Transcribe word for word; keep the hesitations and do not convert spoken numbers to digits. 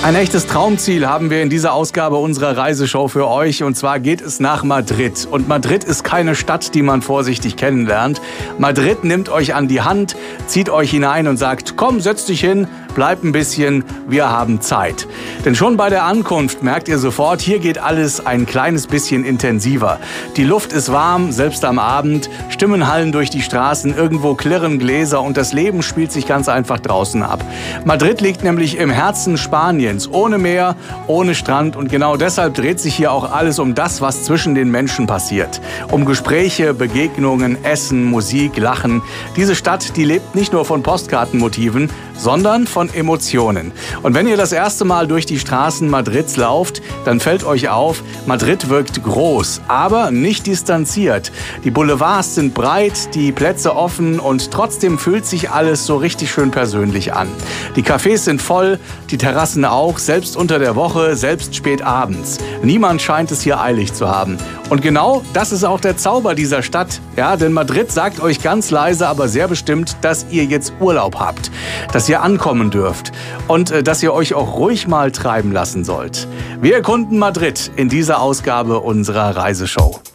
Ein echtes Traumziel haben wir in dieser Ausgabe unserer Reiseshow für euch. Und zwar geht es nach Madrid. Und Madrid ist keine Stadt, die man vorsichtig kennenlernt. Madrid nimmt euch an die Hand, zieht euch hinein und sagt, komm, setz dich hin, bleib ein bisschen, wir haben Zeit. Denn schon bei der Ankunft merkt ihr sofort, hier geht alles ein kleines bisschen intensiver. Die Luft ist warm, selbst am Abend, Stimmen hallen durch die Straßen, irgendwo klirren Gläser und das Leben spielt sich ganz einfach draußen ab. Madrid liegt nämlich im Herzen Spaniens, ohne Meer, ohne Strand und genau deshalb dreht sich hier auch alles um das, was zwischen den Menschen passiert. Um Gespräche, Begegnungen, Essen, Musik, Lachen. Diese Stadt, die lebt nicht nur von Postkartenmotiven, sondern von Emotionen. Und wenn ihr das erste Mal durch die Straßen Madrids lauft, dann fällt euch auf, Madrid wirkt groß, aber nicht distanziert. Die Boulevards sind breit, die Plätze offen und trotzdem fühlt sich alles so richtig schön persönlich an. Die Cafés sind voll, die Terrassen auch, selbst unter der Woche, selbst spät abends. Niemand scheint es hier eilig zu haben. Und genau das ist auch der Zauber dieser Stadt. Ja, denn Madrid sagt euch ganz leise, aber sehr bestimmt, dass ihr jetzt Urlaub habt, dass ihr ankommen dürft und äh, dass ihr euch auch ruhig mal treiben lassen sollt. Wir erkunden Madrid in dieser Ausgabe unserer Reiseshow.